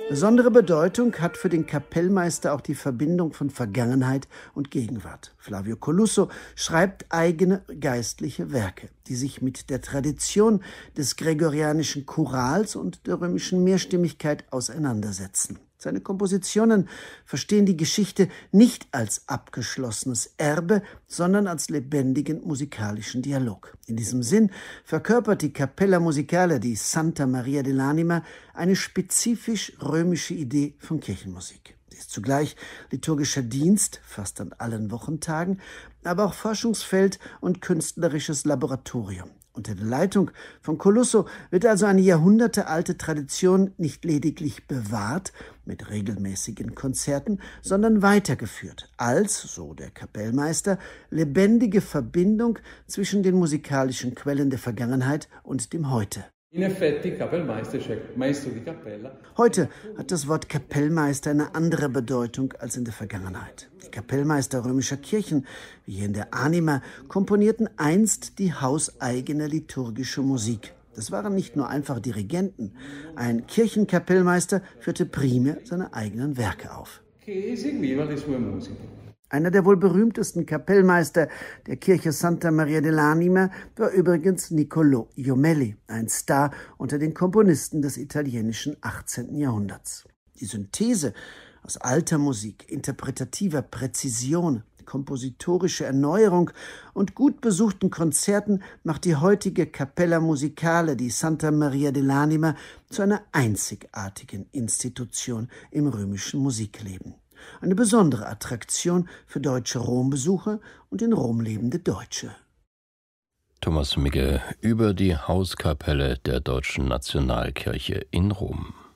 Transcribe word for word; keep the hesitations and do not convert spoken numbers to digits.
Besondere Bedeutung hat für den Kapellmeister auch die Verbindung von Vergangenheit und Gegenwart. Flavio Colusso schreibt eigene geistliche Werke, die sich mit der Tradition des gregorianischen Chorals und der römischen Mehrstimmigkeit auseinandersetzen. Seine Kompositionen verstehen die Geschichte nicht als abgeschlossenes Erbe, sondern als lebendigen musikalischen Dialog. In diesem Sinn verkörpert die Cappella Musicale di Santa Maria dell'Anima eine spezifisch römische Idee von Kirchenmusik. Sie ist zugleich liturgischer Dienst, fast an allen Wochentagen, aber auch Forschungsfeld und künstlerisches Laboratorium. Unter der Leitung von Colusso wird also eine jahrhundertealte Tradition nicht lediglich bewahrt mit regelmäßigen Konzerten, sondern weitergeführt als, so der Kapellmeister, lebendige Verbindung zwischen den musikalischen Quellen der Vergangenheit und dem Heute. Heute hat das Wort Kapellmeister eine andere Bedeutung als in der Vergangenheit. Die Kapellmeister römischer Kirchen, wie hier in der Anima, komponierten einst die hauseigene liturgische Musik. Das waren nicht nur einfach Dirigenten. Ein Kirchenkapellmeister führte primär seine eigenen Werke auf. Einer der wohl berühmtesten Kapellmeister der Kirche Santa Maria dell'Anima war übrigens Niccolò Jommelli, ein Star unter den Komponisten des italienischen achtzehnten Jahrhunderts. Die Synthese aus alter Musik, interpretativer Präzision, kompositorische Erneuerung und gut besuchten Konzerten macht die heutige Cappella Musicale di Santa Maria dell'Anima zu einer einzigartigen Institution im römischen Musikleben. Eine besondere Attraktion für deutsche Rombesucher und in Rom lebende Deutsche. Thomas Migge über die Hauskapelle der Deutschen Nationalkirche in Rom.